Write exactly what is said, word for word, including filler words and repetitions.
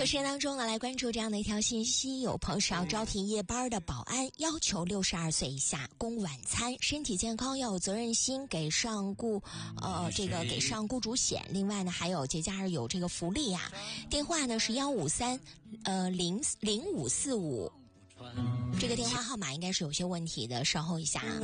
时间当中呢，来关注这样的一条信息，有朋友是要招聘夜班的保安，要求六十二岁以下，供晚餐，身体健康，要有责任心，给上雇呃这个给上雇主险。另外呢，还有节假日有这个福利啊。电话呢是幺五三呃零零五四五，这个电话号码应该是有些问题的，稍后一下啊。